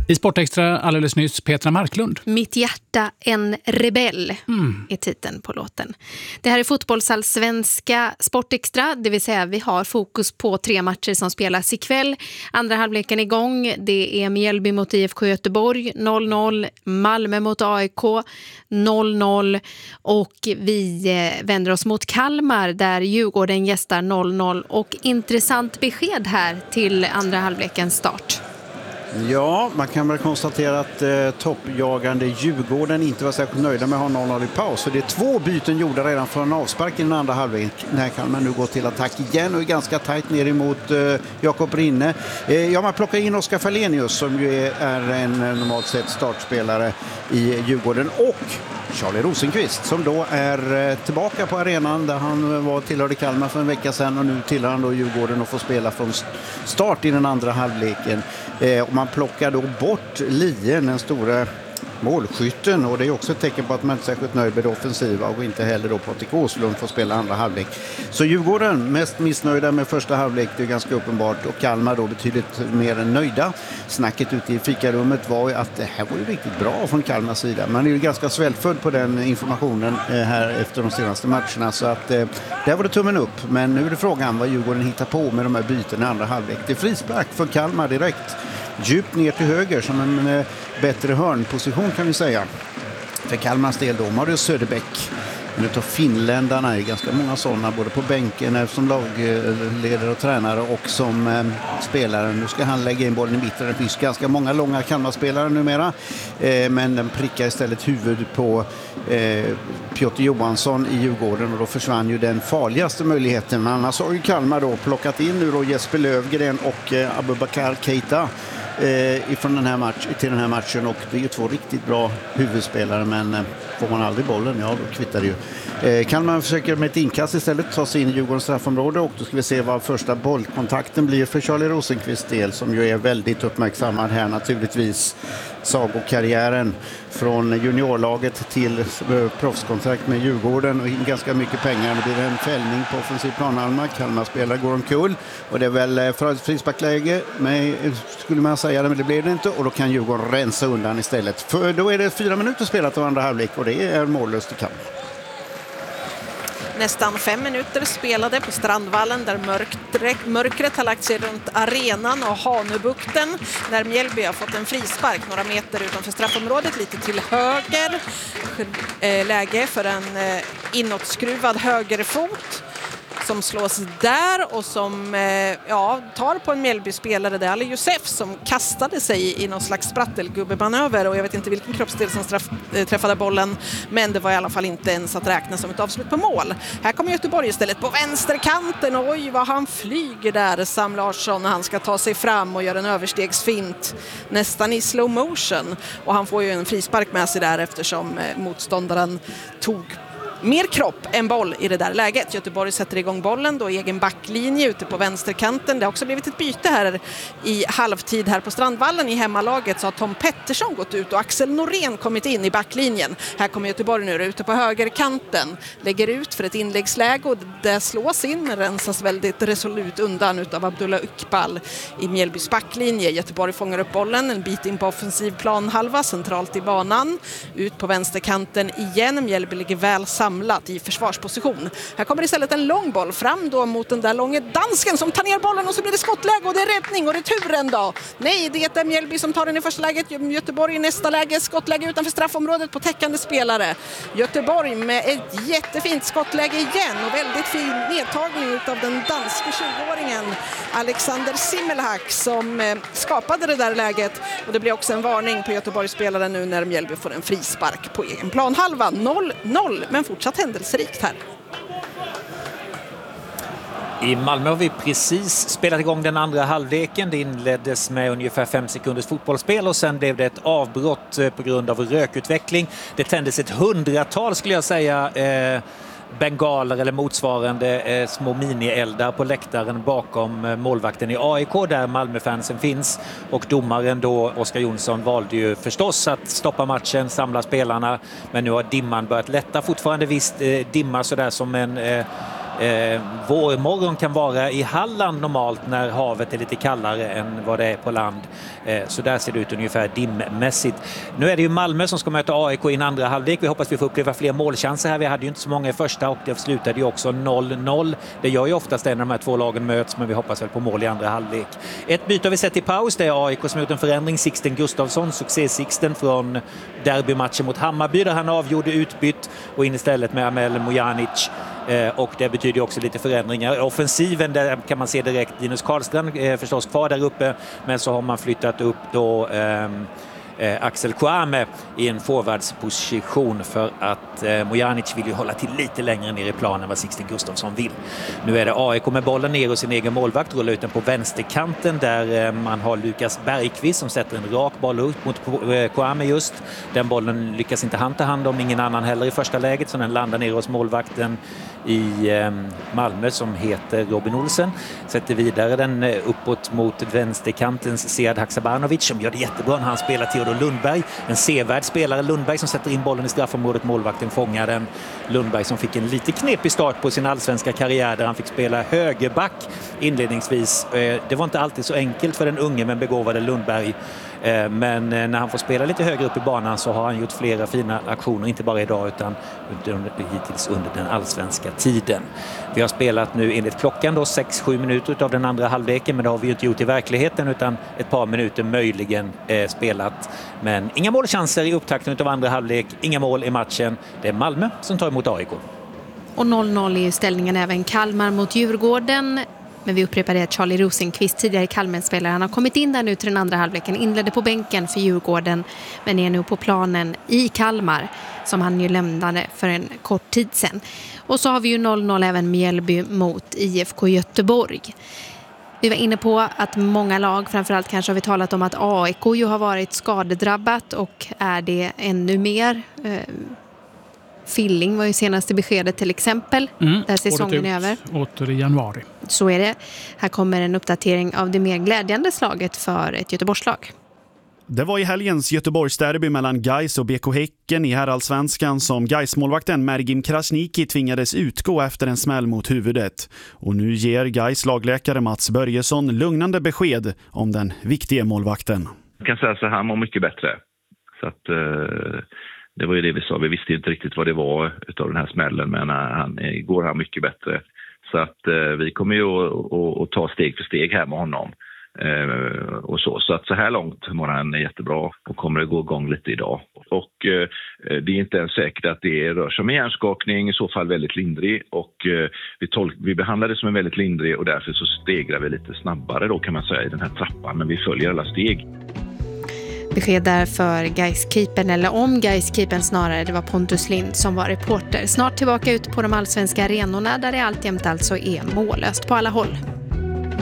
I Sportextra alldeles nyss Petra Marklund. Mitt hjärta en rebell är titeln på låten. Det här är fotbollsallsvenska Sportextra, det vill säga vi har fokus på 3 matcher som spelas ikväll. Andra halvleken igång, det är Mjällby mot IFK Göteborg 0-0, Malmö mot AIK 0-0 och vi vänder oss mot Kalmar där Djurgården gästar 0-0 och intressant besked här till andra halvlekens start. Ja, man kan väl konstatera att toppjagande Djurgården inte var särskilt nöjda med att ha 0-0 i paus. Så det är 2 byten gjorda redan från avspark i den andra halvlek. När kan man nu gå till attack igen och är ganska tajt ner emot Jakob Rinne. Man plockar in Oskar Fallenius som ju är en normalt sett startspelare i Djurgården och Charlie Rosenqvist som då är tillbaka på arenan där han tillhörde Kalmar för en vecka sedan och nu tillhör han då Djurgården och får spela från start i den andra halvleken. Och man plockar då bort Lien, den stora målskytten, och det är också ett tecken på att man inte är särskilt nöjd med det offensiva och inte heller då Patrik Åslund får spela andra halvlek. Så Djurgården mest missnöjda med första halvlek, det är ganska uppenbart, och Kalmar då betydligt mer än nöjda. Snacket ute i fikarummet var ju att det här var ju riktigt bra från Kalmars sida. Man är ju ganska svältfödd på den informationen här efter de senaste matcherna, så att där var det tummen upp. Men nu är det frågan vad Djurgården hittar på med de här bytena i andra halvlek. Det är frispark för Kalmar direkt. Djupt ner till höger som en bättre hörnposition kan vi säga. För Kalmars del då har det Söderbäck. Nu tar finländarna, är ganska många sådana både på bänken som lagledare och tränare och som spelare. Nu ska han lägga in bollen i mitten. Det finns ganska många långa Kalmar-spelare numera. Men den prickar istället huvudet på Piotr Johansson i Djurgården och då försvann ju den farligaste möjligheten. Men annars har ju Kalmar då plockat in nu då Jesper Lövgren och Abubakar Keita ifrån den här till den här matchen, och det är ju 2 riktigt bra huvudspelare, men får man aldrig bollen, ja då kvittar det ju. Kan man försöka med ett inkast istället ta sig in i Djurgårdens straffområde, och då ska vi se vad första bollkontakten blir för Charlie Rosenqvist del, som ju är väldigt uppmärksammad här naturligtvis. Sagokarriären från juniorlaget till proffskontrakt med Djurgården och in ganska mycket pengar. Det blir en fällning på offensiv planhalva. Kalmar-spelare går omkull och det är väl för ett frisparksläge, skulle man säga det, men det blir det inte, och då kan Djurgården rensa undan istället. För då är det 4 minuter spelat av andra halvlek och det är mållöst i Kalmar. Nästan 5 minuter spelade på Strandvallen där mörkret har lagt sig runt arenan och Hanöbukten när Mjällby har fått en frispark några meter utanför straffområdet, lite till höger. Läge för en inåtskruvad högerfot som slås där och som tar på en Mjällby-spelare där, Ali Josef, som kastade sig i någon slags sprattelgubbemanöver, och jag vet inte vilken kroppsdel som träffade bollen, men det var i alla fall inte ens att räkna som ett avslut på mål. Här kommer Göteborg istället på vänsterkanten, oj vad han flyger där, Sam Larsson, han ska ta sig fram och göra en överstegsfint nästan i slow motion, och han får ju en frispark med sig där eftersom motståndaren tog mer kropp än boll i det där läget. Göteborg sätter igång bollen då i egen backlinje ute på vänsterkanten. Det har också blivit ett byte här i halvtid här på Strandvallen i hemmalaget, så har Tom Pettersson gått ut och Axel Norén kommit in i backlinjen. Här kommer Göteborg nu ute på högerkanten. Lägger ut för ett inläggsläge och det slås in men rensas väldigt resolut undan utav Abdullah Iqbal i Mjällbys backlinje. Göteborg fångar upp bollen en bit in på offensiv planhalva centralt i banan. Ut på vänsterkanten igen. Mjällby ligger väl samlat i försvarsposition. Här kommer istället en lång boll fram då mot den där långa dansken som tar ner bollen, och så blir det skottläge och det är räddning och returen då. Nej, det är Mjällby som tar den i första läget. Göteborg i nästa läge, skottläge utanför straffområdet på täckande spelare. Göteborg med ett jättefint skottläge igen och väldigt fin nedtagning av den danske 20-åringen Alexander Simmelhack som skapade det där läget, och det blir också en varning på Göteborgs spelare nu när Mjällby får en frispark på egen planhalva. 0-0, men fortsatt händelserikt här. I Malmö har vi precis spelat igång den andra halvleken. Det inleddes med ungefär 5 sekunders fotbollsspel och sen blev det ett avbrott på grund av rökutveckling. Det tändes ett 100-tal skulle jag säga bengaler eller motsvarande små minieldar på läktaren bakom målvakten i AIK där Malmöfansen finns, och domaren då Oskar Jonsson valde ju förstås att stoppa matchen, samla spelarna, men nu har dimman börjat lätta, fortfarande visst dimma sådär som en vårmorgon kan vara i Halland normalt när havet är lite kallare än vad det är på land. Så där ser det ut ungefär dimmässigt. Nu är det ju Malmö som ska möta AIK i en andra halvlek. Vi hoppas vi får uppleva fler målchanser här. Vi hade ju inte så många i första och det slutade ju också 0-0. Det gör ju oftast när de här två lagen möts, men vi hoppas väl på mål i andra halvlek. Ett byte har vi sett i paus. Det är AIK som har gjort en förändring. Sixten Gustafsson, succé-Sixten från derbymatchen mot Hammarby där han avgjorde utbytt och in istället med Amel Mojanic. Och det betyder också lite förändringar. Offensiven, där kan man se direkt Linus Karlstrand förstås kvar där uppe, men så har man flyttat upp då Axel Kouame i en forwardsposition för att Mojanic vill ju hålla till lite längre ner i planen än vad Sixten Gustafsson vill. Nu är det AIK med bollen ner och sin egen målvakt rullar ut den på vänsterkanten där man har Lukas Bergqvist som sätter en rak boll ut mot Kouame just. Den bollen lyckas inte han ta hand om, ingen annan heller i första läget, så den landar ner hos målvakten i Malmö som heter Robin Olsen. Sätter vidare den uppåt mot vänsterkantens Sead Haksabanovic som gör det jättebra när han spelar Theodor Lundberg. En sevärd spelare Lundberg som sätter in bollen i straffområdet. Målvakten fångar den. Lundberg som fick en lite knepig start på sin allsvenska karriär där han fick spela högerback inledningsvis. Det var inte alltid så enkelt för den unge men begåvade Lundberg. Men när han får spela lite högre upp i banan så har han gjort flera fina aktioner, inte bara idag utan hittills under den allsvenska tiden. Vi har spelat nu enligt klockan då 6-7 minuter av den andra halvleken, men det har vi ju inte gjort i verkligheten utan ett par minuter möjligen spelat. Men inga målchanser i upptakten av andra halvlek, inga mål i matchen. Det är Malmö som tar emot AIK. Och 0-0 är ju ställningen även Kalmar mot Djurgården. Men vi upprepar det att Charlie Rosenqvist, tidigare Kalmar-spelare, han har kommit in där nu till den andra halvleken, inledde på bänken för Djurgården men är nu på planen i Kalmar som han ju lämnade för en kort tid sedan. Och så har vi ju 0-0 även Mjällby mot IFK Göteborg. Vi var inne på att många lag, framförallt kanske har vi talat om att AIK ju har varit skadedrabbat och är det ännu mer. Filling var ju senaste beskedet till exempel, där säsongen är över. Åter i januari. Så är det. Här kommer en uppdatering av det mer glädjande slaget för ett Göteborgslag. Det var i helgens Göteborgsderby mellan Gais och BK Häcken i herrallsvenskan som Gais-målvakten Mergim Krasniqi tvingades utgå efter en smäll mot huvudet. Och nu ger Gais lagläkare Mats Börjesson lugnande besked om den viktiga målvakten. Jag kan säga så här, han mår mycket bättre. Så att det var ju det vi sa. Vi visste inte riktigt vad det var utav den här smällen, men går han mycket bättre. Så att vi kommer ju att ta steg för steg här med honom. Och så att så här långt mår han jättebra och kommer att gå igång lite idag. Och det är inte ens säkert att det rör sig om en hjärnskakning, i så fall väldigt lindrig. Och vi behandlar det som en väldigt lindrig och därför så stegrar vi lite snabbare då kan man säga i den här trappan, men vi följer alla steg. Besked där för Gais-keepern, eller om Gais-keepern snarare, det var Pontus Lind som var reporter. Snart tillbaka ut på de allsvenska arenorna där det alltjämt alltså är mållöst på alla håll.